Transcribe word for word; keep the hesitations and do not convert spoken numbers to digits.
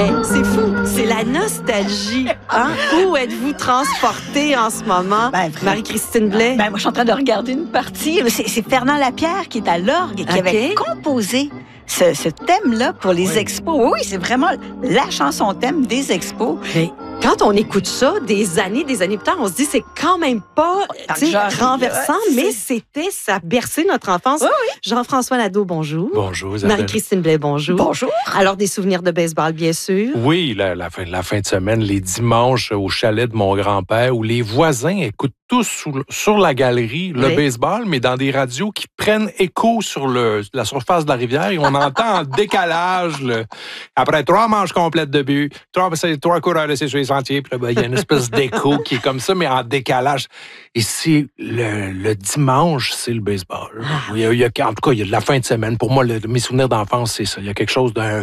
Hey, c'est fou, c'est la nostalgie. Hein? Où êtes-vous transportée en ce moment, Ben, Marie-Christine Blais? Ben, moi, je suis en train de regarder une partie. C'est, c'est Fernand Lapierre qui est à l'orgue et qui OK. avait composé ce, ce thème-là pour les Oui. expos. Oui, c'est vraiment la chanson thème des expos. Mais quand on écoute ça, des années, des années plus tard, on se dit c'est quand même pas tu sais, genre, renversant, là, mais c'est- c'était, ça a bercé notre enfance. Oui, Jean-François Nadeau, bonjour. Bonjour, Isabelle. Marie-Christine Blais, bonjour. Bonjour. Alors, des souvenirs de baseball, bien sûr. Oui, la, la, fin, la fin de semaine, les dimanches au chalet de mon grand-père, où les voisins écoutent tous sous, sur la galerie le Oui. baseball, mais dans des radios qui prennent écho sur le, la surface de la rivière et on entend en décalage. Le, après trois manches complètes de but, trois, c'est trois coureurs laissés sur les sentiers, puis là, ben, il y a une espèce d'écho qui est comme ça, mais en décalage. Et c'est le, le dimanche, c'est le baseball. Il y a, il y a- en tout cas, il y a de la fin de semaine. Pour moi, le- mes souvenirs d'enfance, c'est ça. Il y a quelque chose d'un